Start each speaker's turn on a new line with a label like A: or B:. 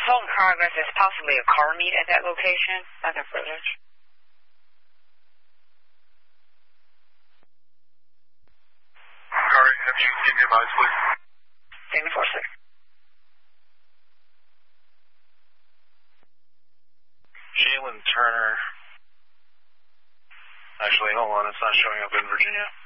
A: assault in progress. There's possibly a car meet at that location. Nothing further.
B: Alright, have you seen your advice, please?
A: Stand for sir.
B: Jalen Turner. Actually, hold on, it's not showing up in Virginia.